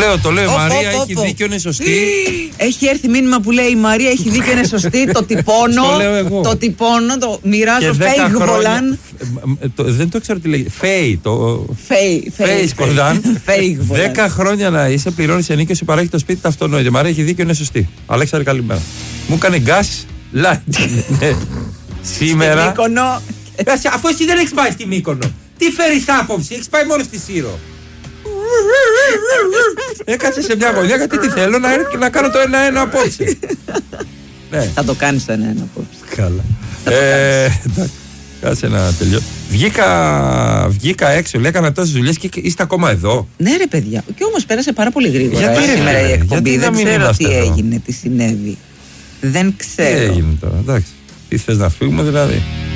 Το λέω. Η Μαρία έχει δίκιο, είναι σωστή. Έχει έρθει μήνυμα που λέει η Μαρία έχει δίκιο, είναι σωστή. Το τυπώνω. Το τυπώνω, το μοιράζω. Φέιγβολαν. Δεν το ξέρω τι λέγεται. Φέιγβολαν. 10 χρόνια να είσαι, πληρώνει ενοίκιο, παρέχει το σπίτι, τα αυτονόητα. Η Μαρία έχει δίκιο, είναι σωστή. Αλέξανδρε, καλημέρα. Μου έκανε γκάς light. Σήμερα. Αφού εσύ δεν έχεις πάει στη Μύκονο, τι φέρεις άποψη, έχεις πάει μόνο στη Σύρο. Έκατσε σε μια γωνιά γιατί τι θέλω να κάνω το 1-1 απόψε. Θα το κάνεις το 1-1 απόψε. Καλά. Εντάξει, κάτσε να τελειώ. Βγήκα έξω, λέει, έκανα τόσες δουλειές και είστε ακόμα εδώ. Ναι ρε παιδιά, και όμως πέρασε πάρα πολύ γρήγορα. Γιατί σήμερα η εκπομπή, δεν ξέρω τι εδώ. έγινε, τι συνέβη. Δεν ξέρω. Τι έγινε τώρα, εντάξει. Τι θες να φύγουμε δηλαδή.